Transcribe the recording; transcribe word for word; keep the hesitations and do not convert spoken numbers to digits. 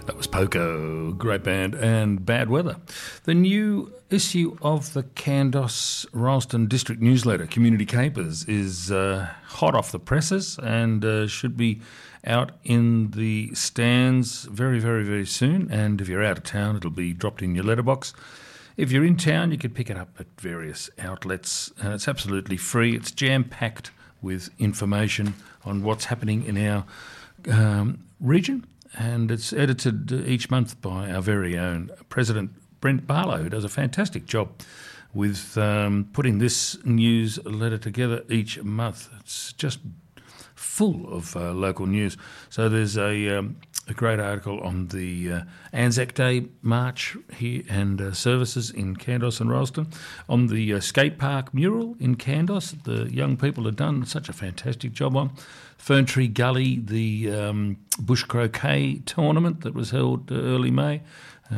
That was Poco, great band, and Bad Weather. The new issue of the Candos Ralston District Newsletter, Community Capers, is uh, hot off the presses and uh, should be out in the stands very, very, very soon. And if you're out of town, it'll be dropped in your letterbox. If you're in town, you can pick it up at various outlets, and it's absolutely free. It's jam-packed with information on what's happening in our um, region. And it's edited each month by our very own President Brent Barlow, who does a fantastic job with um, putting this newsletter together each month. It's just full of uh, local news. So there's a, um, a great article on the uh, Anzac Day march here and uh, services in Candos and Ralston, on the uh, skate park mural in Candos the young people have done such a fantastic job on. Ferntree Gully, the um, bush croquet tournament that was held uh, early May.